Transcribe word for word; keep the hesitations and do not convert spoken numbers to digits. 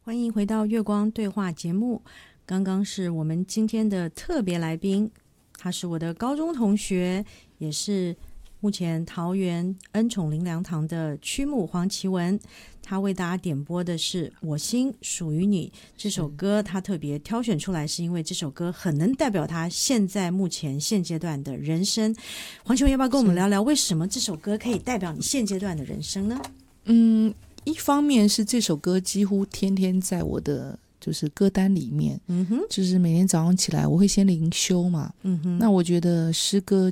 欢迎回到月光对话节目。刚刚是我们今天的特别来宾，他是我的高中同学，也是目前桃园恩宠灵粮堂的曲牧黄绮雯。他为大家点播的是《我心属于你》这首歌，他特别挑选出来是因为这首歌很能代表他现在目前现阶段的人生。黄绮雯要不要跟我们聊聊为什么这首歌可以代表你现阶段的人生呢？ 嗯，一方面是这首歌几乎天天在我的就是歌单里面， 嗯哼， 就是每天早上起来我会先灵修嘛， 嗯哼， 那我觉得诗歌